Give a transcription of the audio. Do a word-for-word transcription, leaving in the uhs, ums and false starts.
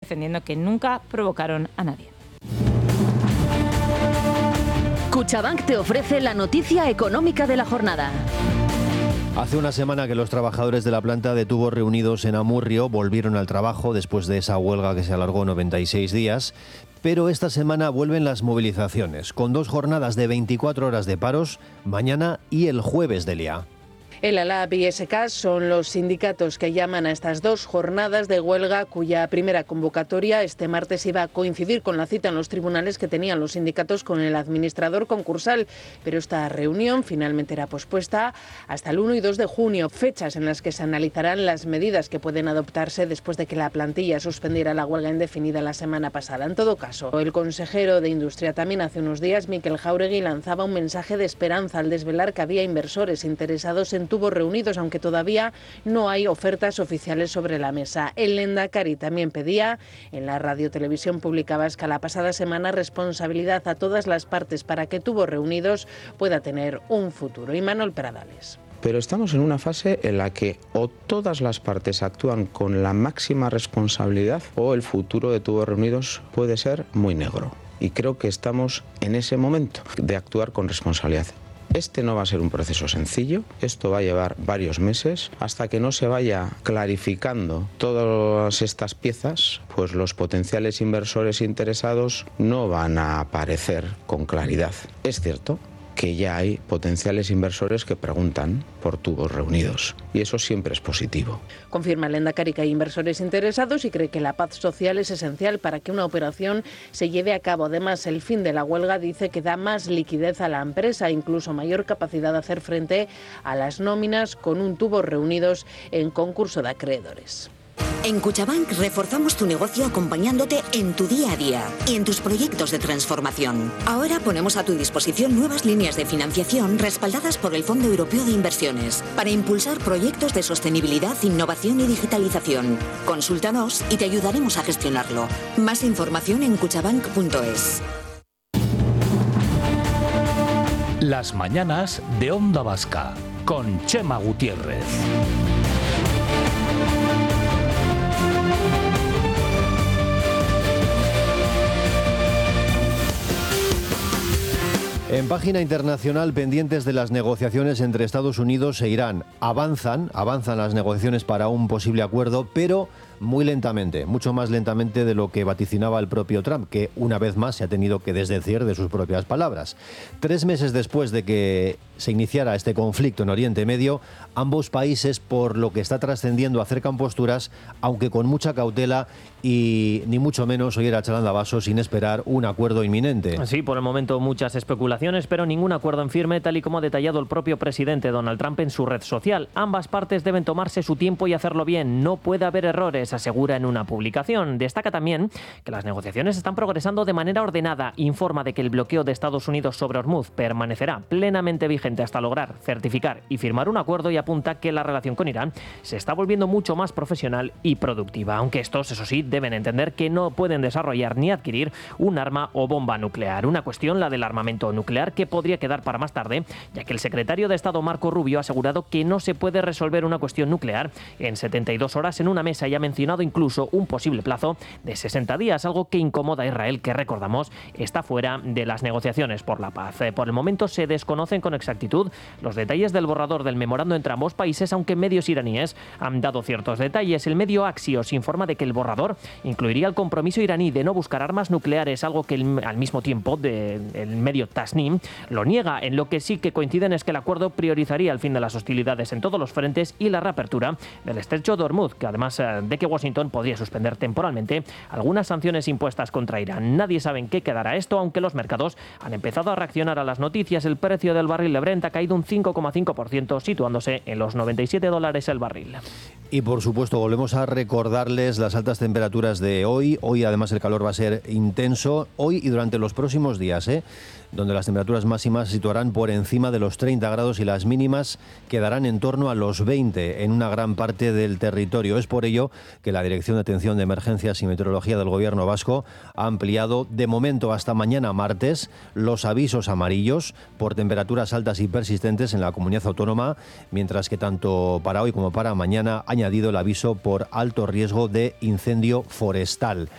defendiendo que nunca provocaron a nadie. Cuchabank te ofrece la noticia económica de la jornada. Hace una semana que los trabajadores de la planta de tubos reunidos en Amurrio volvieron al trabajo después de esa huelga que se alargó noventa y seis días. Pero esta semana vuelven las movilizaciones, con dos jornadas de veinticuatro horas de paros, mañana y el jueves del I A. El ALAB y S K son los sindicatos que llaman a estas dos jornadas de huelga, cuya primera convocatoria este martes iba a coincidir con la cita en los tribunales que tenían los sindicatos con el administrador concursal. Pero esta reunión finalmente era pospuesta hasta el uno y dos de junio, fechas en las que se analizarán las medidas que pueden adoptarse después de que la plantilla suspendiera la huelga indefinida la semana pasada. En todo caso, el consejero de Industria también hace unos días, Mikel Jáuregui, lanzaba un mensaje de esperanza al desvelar que había inversores interesados en tubos reunidos, aunque todavía no hay ofertas oficiales sobre la mesa. El Lehendakari también pedía en la Radio Televisión Pública Vasca la pasada semana responsabilidad a todas las partes para que Tubos Reunidos pueda tener un futuro. Y Manuel Pradales. Pero estamos en una fase en la que o todas las partes actúan con la máxima responsabilidad o el futuro de Tubos Reunidos puede ser muy negro. Y creo que estamos en ese momento de actuar con responsabilidad. Este no va a ser un proceso sencillo, esto va a llevar varios meses. Hasta que no se vaya clarificando todas estas piezas, pues los potenciales inversores interesados no van a aparecer con claridad. Es cierto que ya hay potenciales inversores que preguntan por Tubos Reunidos, y eso siempre es positivo. Confirma el Lehendakari que hay inversores interesados y cree que la paz social es esencial para que una operación se lleve a cabo. Además, el fin de la huelga dice que da más liquidez a la empresa, incluso mayor capacidad de hacer frente a las nóminas con un Tubos Reunidos en concurso de acreedores. En Cuchabank reforzamos tu negocio acompañándote en tu día a día y en tus proyectos de transformación. Ahora ponemos a tu disposición nuevas líneas de financiación respaldadas por el Fondo Europeo de Inversiones para impulsar proyectos de sostenibilidad, innovación y digitalización. Consúltanos y te ayudaremos a gestionarlo. Más información en cuchabank punto es. Las mañanas de Onda Vasca con Chema Gutiérrez. En página internacional, pendientes de las negociaciones entre Estados Unidos e Irán. Avanzan, avanzan las negociaciones para un posible acuerdo, pero muy lentamente, mucho más lentamente de lo que vaticinaba el propio Trump, que una vez más se ha tenido que desdecir de sus propias palabras. Tres meses después de que se iniciara este conflicto en Oriente Medio, ambos países, por lo que está trascendiendo, acercan posturas, aunque con mucha cautela y ni mucho menos oír a Chalanda Vaso sin esperar un acuerdo inminente. Sí, por el momento muchas especulaciones, pero ningún acuerdo en firme, tal y como ha detallado el propio presidente Donald Trump en su red social. Ambas partes deben tomarse su tiempo y hacerlo bien. No puede haber errores, asegura en una publicación. Destaca también que las negociaciones están progresando de manera ordenada. Informa de que el bloqueo de Estados Unidos sobre Hormuz permanecerá plenamente vigente hasta lograr certificar y firmar un acuerdo, y apunta que la relación con Irán se está volviendo mucho más profesional y productiva, aunque estos, eso sí, deben entender que no pueden desarrollar ni adquirir un arma o bomba nuclear. Una cuestión, la del armamento nuclear, que podría quedar para más tarde, ya que el secretario de Estado Marco Rubio ha asegurado que no se puede resolver una cuestión nuclear en setenta y dos horas en una mesa, y ha mencionado incluso un posible plazo de sesenta días, algo que incomoda a Israel, que, recordamos, está fuera de las negociaciones por la paz. Por el momento se desconocen con exactitud los detalles del borrador del memorando entre ambos países, aunque medios iraníes han dado ciertos detalles. El medio Axios informa de que el borrador incluiría el compromiso iraní de no buscar armas nucleares, algo que el, al mismo tiempo de, el medio Tasnim lo niega. En lo que sí que coinciden es que el acuerdo priorizaría el fin de las hostilidades en todos los frentes y la reapertura del estrecho de Hormuz, que además de que Washington podría suspender temporalmente algunas sanciones impuestas contra Irán. Nadie sabe en qué quedará esto, aunque los mercados han empezado a reaccionar a las noticias. El precio del barril de Brent ha caído un cinco coma cinco por ciento, situándose en los noventa y siete dólares el barril. Y por supuesto volvemos a recordarles las altas temperaturas de hoy. Hoy además el calor va a ser intenso, hoy y durante los próximos días, ¿eh? donde las temperaturas máximas se situarán por encima de los treinta grados y las mínimas quedarán en torno a los veinte en una gran parte del territorio. Es por ello que la Dirección de Atención de Emergencias y Meteorología del Gobierno vasco ha ampliado de momento hasta mañana martes los avisos amarillos por temperaturas altas y persistentes en la comunidad autónoma, mientras que tanto para hoy como para mañana ha añadido el aviso por alto riesgo de incendio forestal.